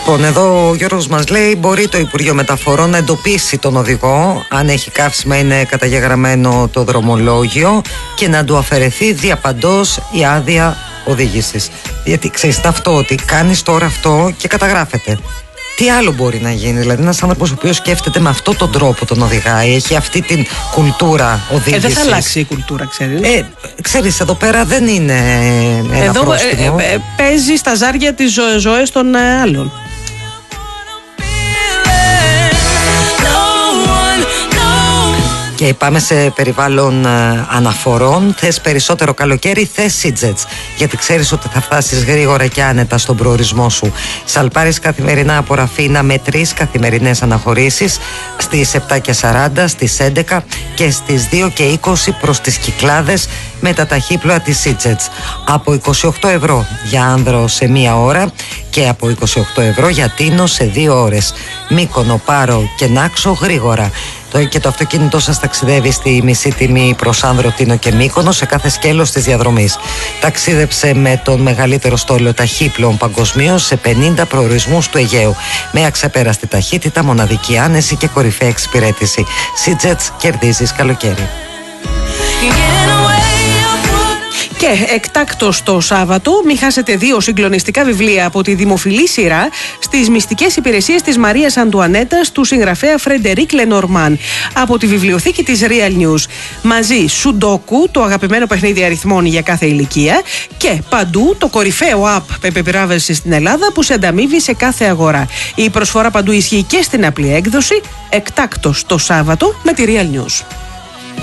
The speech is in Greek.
Λοιπόν, εδώ ο Γιώργος μας λέει: μπορεί το Υπουργείο Μεταφορών να εντοπίσει τον οδηγό, αν έχει καύσιμα, είναι καταγεγραμμένο το δρομολόγιο, και να του αφαιρεθεί διαπαντός η άδεια οδήγησης. Γιατί ξέρεις αυτό, ότι κάνεις τώρα αυτό και καταγράφεται. Τι άλλο μπορεί να γίνει? Δηλαδή, ένας άνθρωπος ο οποίος σκέφτεται με αυτόν τον τρόπο, τον οδηγάει, έχει αυτή την κουλτούρα οδήγησης. Δεν θα αλλάξει η κουλτούρα, ξέρεις. Ξέρεις, εδώ πέρα δεν είναι ένα πρόστιμο. Παίζει στα ζάρια τις ζωές των άλλων. Και πάμε σε περιβάλλον αναφορών. Θες περισσότερο καλοκαίρι, θες Seatjets. Γιατί ξέρεις ότι θα φτάσεις γρήγορα και άνετα στον προορισμό σου. Σαλπάρεις καθημερινά από Ραφίνα με 3 καθημερινές αναχωρήσεις, στις 7:40, στις 11 και στις 2:20 προς τις Κυκλάδες με τα ταχύπλοα της Seatjets. Από 28 ευρώ για Άνδρο σε 1 ώρα και από 28 ευρώ για Τίνο σε 2 ώρες. Μύκονο, Πάρο και Νάξο γρήγορα. Και το αυτοκίνητό σας ταξιδεύει στη μισή τιμή προς Άνδρο, Τίνο και Μύκονο σε κάθε σκέλος της διαδρομής. Ταξίδεψε με τον μεγαλύτερο στόλο ταχύπλων παγκοσμίως σε 50 προορισμούς του Αιγαίου. Με αξεπέραστη ταχύτητα, μοναδική άνεση και κορυφαία εξυπηρέτηση. Seatjets, κερδίζεις καλοκαίρι. Και εκτάκτως το Σάββατο, μην χάσετε 2 συγκλονιστικά βιβλία από τη δημοφιλή σειρά στις μυστικές υπηρεσίες της Μαρίας Αντουανέτας του συγγραφέα Φρεντερίκ Λενορμάν από τη βιβλιοθήκη της Real News. Μαζί Σουντόκου, το αγαπημένο παιχνίδι αριθμών για κάθε ηλικία, και Παντού, το κορυφαίο app επιβράβευση στην Ελλάδα που σε ανταμείβει σε κάθε αγορά. Η προσφορά Παντού ισχύει και στην απλή έκδοση. Εκτάκτως το Σάββατο με τη Real News.